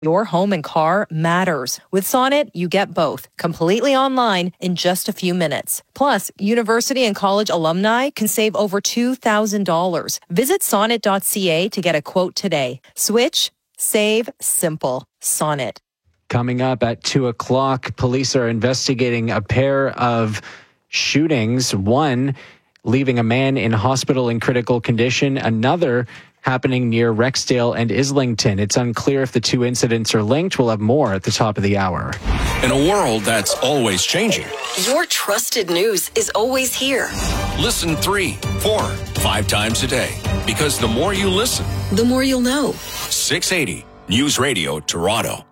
Your home and car matters. With Sonnet, you get both, completely online in just a few minutes. Plus, university and college alumni can save over $2,000. Visit sonnet.ca to get a quote today. Switch, save, simple. Sonnet. Coming up at 2 o'clock, police are investigating a pair of shootings. One leaving a man in hospital in critical condition, another happening near Rexdale and Islington. It's unclear if the two incidents are linked. We'll have more at the top of the hour. In a world that's always changing, your trusted news is always here. Listen 3, 4, 5 times a day. Because the more you listen, the more you'll know. 680 News Radio Toronto.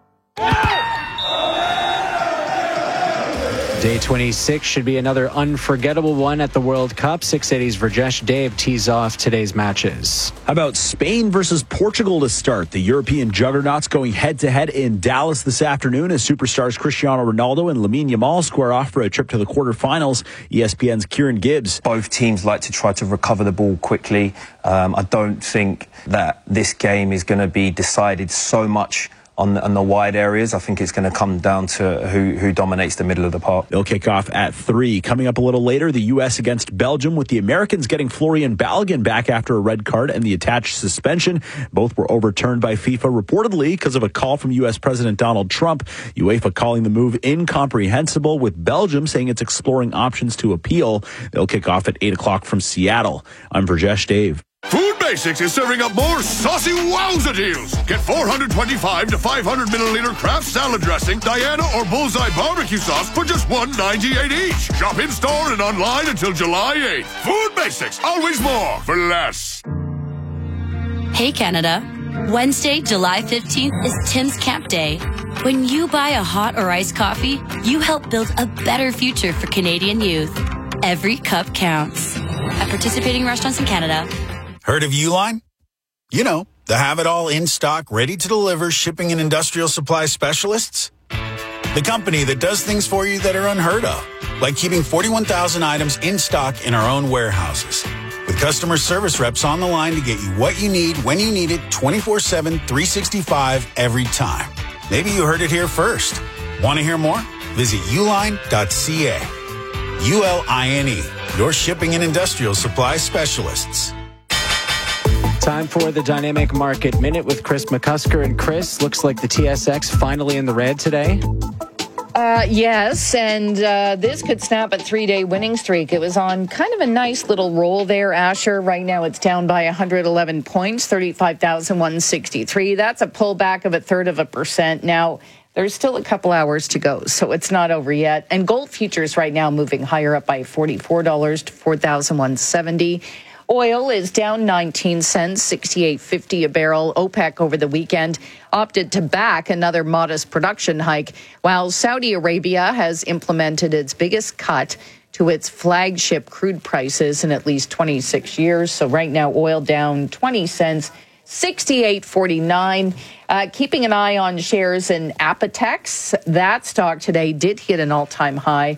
Day 26 should be another unforgettable one at the World Cup. 680's Verjesh Dave tees off today's matches. How about Spain versus Portugal to start? The European juggernauts going head-to-head in Dallas this afternoon as superstars Cristiano Ronaldo and Lamine Yamal square off for a trip to the quarterfinals. ESPN's Kieran Gibbs. Both teams like to try to recover the ball quickly. I don't think that this game is going to be decided so much on the wide areas. I think it's going to come down to who dominates the middle of the park. They'll kick off at 3. Coming up a little later, the U.S. against Belgium, with the Americans getting Florian Balogun back after a red card and the attached suspension. Both were overturned by FIFA, reportedly because of a call from U.S. President Donald Trump. UEFA calling the move incomprehensible, with Belgium saying it's exploring options to appeal. They'll kick off at 8 o'clock from Seattle. I'm Verjesh Dave. Food Basics is serving up more saucy wowza deals. Get 425 to 500 milliliter Kraft salad dressing, Diana or Bullseye barbecue sauce for just $1.98 each. Shop in store and online until July 8th. Food Basics, always more for less. Hey Canada, Wednesday, July 15th is Tim's Camp Day. When you buy a hot or iced coffee, you help build a better future for Canadian youth. Every cup counts. At participating restaurants in Canada. Heard of Uline? You know, the have-it-all in-stock, ready-to-deliver shipping and industrial supply specialists. The company that does things for you that are unheard of, like keeping 41,000 items in stock in our own warehouses. With customer service reps on the line to get you what you need, when you need it, 24/7, 365, every time. Maybe you heard it here first. Want to hear more? Visit uline.ca. ULINE, your shipping and industrial supply specialists. Time for the Dynamic Market Minute with Chris McCusker. And Chris, looks like the TSX finally in the red today. Yes, and this could snap a 3-day winning streak. It was on kind of a nice little roll there, Asher. Right now it's down by 111 points, 35,163. That's a pullback of 0.33%. Now, there's still a couple hours to go, so it's not over yet. And gold futures right now moving higher up by $44 to $4,170. Oil is down 19 cents, $68.50 a barrel. OPEC over the weekend opted to back another modest production hike, while Saudi Arabia has implemented its biggest cut to its flagship crude prices in at least 26 years. So right now, oil down 20 cents, $68.49. Keeping an eye on shares in Apotex. That stock today did hit an all-time high,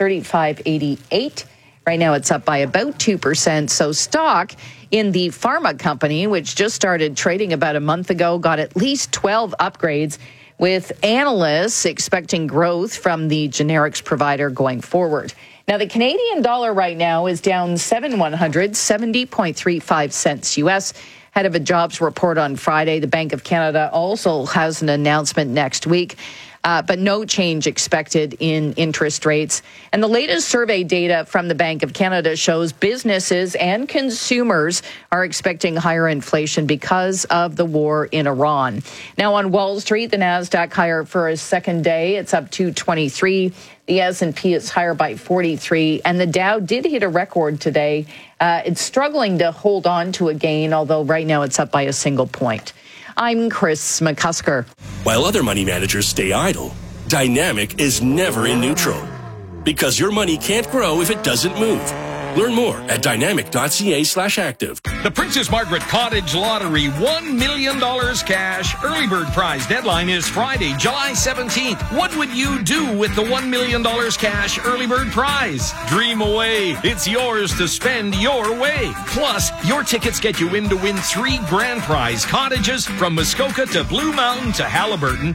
$35.88. Right now it's up by about 2%. So stock in the pharma company, which just started trading about a month ago, got at least 12 upgrades, with analysts expecting growth from the generics provider going forward. Now, the Canadian dollar right now is down 7/100, 70.35 cents U.S., ahead of a jobs report on Friday. The Bank of Canada also has an announcement next week. But no change expected in interest rates. And the latest survey data from the Bank of Canada shows businesses and consumers are expecting higher inflation because of the war in Iran. Now on Wall Street, the Nasdaq higher for a second day. It's up 223. The S&P is higher by 43. And the Dow did hit a record today. It's struggling to hold on to a gain, although right now it's up by a single point. I'm Chris McCusker. While other money managers stay idle, Dynamic is never in neutral. Because your money can't grow if it doesn't move. Learn more at dynamic.ca/active. The Princess Margaret Cottage Lottery $1 million cash early bird prize deadline is Friday, July 17th. What would you do with the $1 million cash early bird prize? Dream away. It's yours to spend your way. Plus, your tickets get you in to win 3 grand prize cottages from Muskoka to Blue Mountain to Halliburton